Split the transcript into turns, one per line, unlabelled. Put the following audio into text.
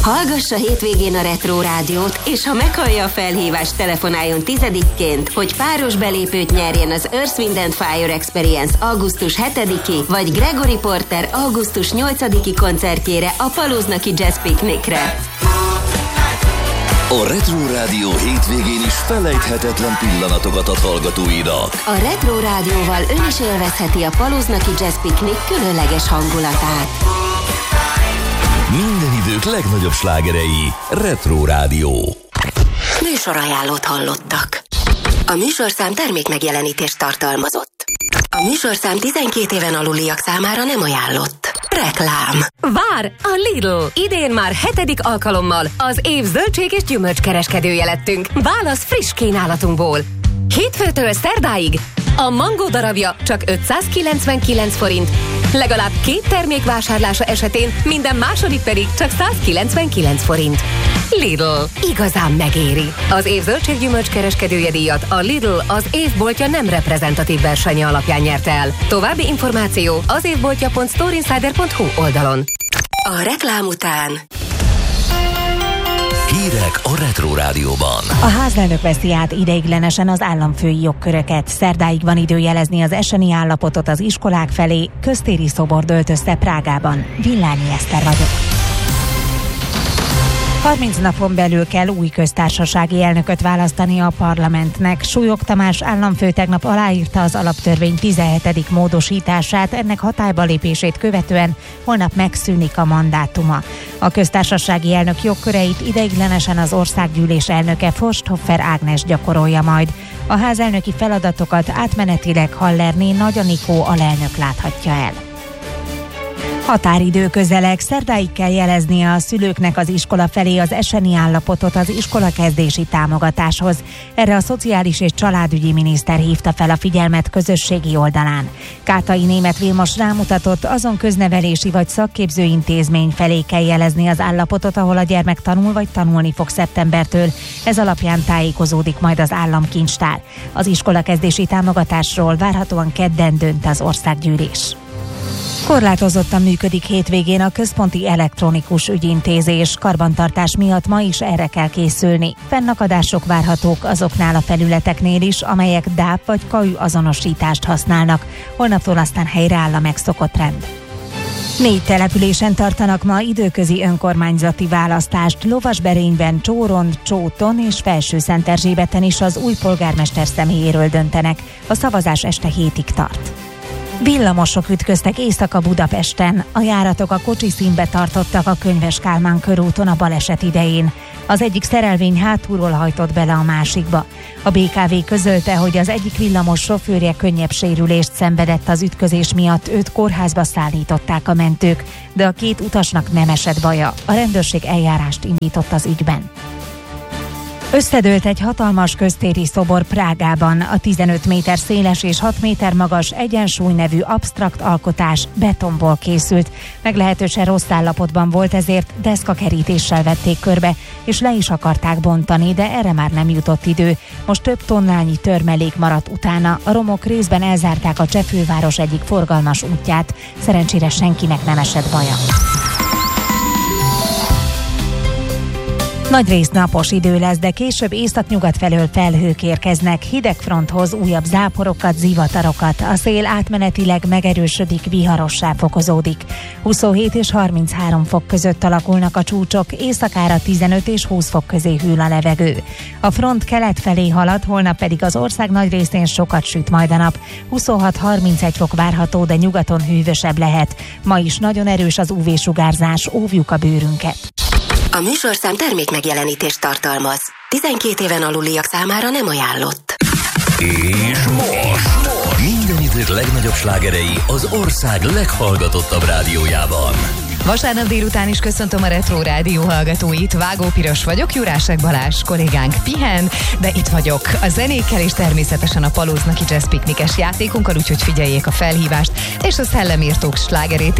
Hallgassa hétvégén a Retro Rádiót, és ha meghallja a felhívást, telefonáljon 10-ként, hogy páros belépőt nyerjen az Earth, Wind & Fire Experience augusztus 7-i, vagy Gregory Porter augusztus 8-i koncertjére a Paluznaki Jazz Picnicre.
A Retro Rádió hétvégén is felejthetetlen pillanatokat ad hallgatóinak.
A Retro Rádióval ön is élvezheti a Paluznaki Jazz Picnic különleges hangulatát.
Minden idők legnagyobb slágerei. Retro Rádió.
Műsorajánlót hallottak. A műsorszám termékmegjelenítést tartalmazott. A műsorszám 12 éven aluliak számára nem ajánlott. Reklám.
Vár! A Lidl! Idén már 7. alkalommal az év zöldség és gyümölcskereskedője lettünk. Válasz friss kínálatunkból. Hétfőtől szerdáig a mangó darabja csak 599 forint. Legalább 2 termék vásárlása esetén minden második pedig csak 199 forint. Lidl. Igazán megéri. Az év zöldség-gyümölcs kereskedője díjat a Lidl az évboltja nem reprezentatív versenye alapján nyerte el. További információ az évboltja.storeinsider.hu oldalon.
A reklám után
Hírek a Retro Rádióban.
A házelnök veszi át ideiglenesen az államfői jogköröket. Szerdáig van idő jelezni az eseni állapotot az iskolák felé. Köztéri szobor dőlt össze Prágában. Villányi Eszter vagyok. 30 napon belül kell új köztársasági elnököt választani a parlamentnek. Súlyog Tamás államfő tegnap aláírta az alaptörvény 17. módosítását, ennek hatályba lépését követően holnap megszűnik a mandátuma. A köztársasági elnök jogköreit ideiglenesen az országgyűlés elnöke Forsthofer Ágnes gyakorolja majd. A házelnöki feladatokat átmenetileg Hallerné Nagy Anikó alelnök láthatja el. Határidő közeleg, szerdáig kell jeleznie a szülőknek az iskola felé az eseni állapotot az iskolakezdési támogatáshoz. Erre a Szociális és Családügyi miniszter hívta fel a figyelmet közösségi oldalán. Kátai Németh Vilmos rámutatott, azon köznevelési vagy szakképző intézmény felé kell jelezni az állapotot, ahol a gyermek tanul vagy tanulni fog szeptembertől. Ez alapján tájékozódik majd az államkincstár. Az iskolakezdési támogatásról várhatóan kedden dönt az országgyűlés. Korlátozottan működik hétvégén a központi elektronikus ügyintézés. Karbantartás miatt ma is erre kell készülni. Fennakadások várhatók azoknál a felületeknél is, amelyek DAP vagy KAÜ azonosítást használnak. Holnaptól aztán helyreáll a megszokott rend. 4 településen tartanak ma időközi önkormányzati választást. Lovasberényben, Csóron, Csóton és Felső-Szent-Erzsébeten is az új polgármester személyéről döntenek. A szavazás este 7-ig tart. Villamosok ütköztek éjszaka Budapesten. A járatok a kocsiszínbe tartottak a Könyves Kálmán körúton a baleset idején. Az egyik szerelvény hátulról hajtott bele a másikba. A BKV közölte, hogy az egyik villamos sofőrje könnyebb sérülést szenvedett az ütközés miatt, őt kórházba szállították a mentők, de a 2 utasnak nem esett baja. A rendőrség eljárást indított az ügyben. Összedőlt egy hatalmas köztéri szobor Prágában. A 15 méter széles és 6 méter magas Egyensúly nevű absztrakt alkotás betonból készült. Meglehetősen rossz állapotban volt, ezért deszkakerítéssel vették körbe, és le is akarták bontani, de erre már nem jutott idő. Most több tonnányi törmelék maradt utána. A romok részben elzárták a Cseh főváros egyik forgalmas útját. Szerencsére senkinek nem esett baja. Nagyrészt napos idő lesz, de később északnyugat felől felhők érkeznek. Hidegfronthoz újabb záporokat, zivatarokat. A szél átmenetileg megerősödik, viharossá fokozódik. 27 és 33 fok között alakulnak a csúcsok, éjszakára 15 és 20 fok közé hűl a levegő. A front kelet felé halad, holnap pedig az ország nagy részén sokat süt majd a nap. 26-31 fok várható, de nyugaton hűvösebb lehet. Ma is nagyon erős az UV-sugárzás, óvjuk a bőrünket.
A műsorszám termékmegjelenítést tartalmaz. 12 éven aluliak számára nem ajánlott.
És most minden idők legnagyobb slágerei az ország leghallgatottabb rádiójában.
Vasárnap délután is köszöntöm a Retro Rádió hallgatóit. Vágó Piros vagyok, Jurásek Balázs kollégánk pihen, de itt vagyok a zenékkel és természetesen a Paluznaki Jazz Picnic-es játékunkkal, úgyhogy figyeljék a felhívást és a Szellemírtók slágerét